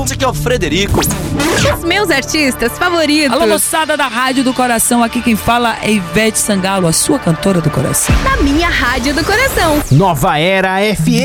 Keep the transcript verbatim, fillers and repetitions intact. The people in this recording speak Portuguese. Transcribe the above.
Esse aqui é o Frederico. Os meus artistas favoritos. Alô, moçada da Rádio do Coração. Aqui quem fala é Ivete Sangalo, a sua cantora do coração. Da minha Rádio do Coração. Nova Era F M.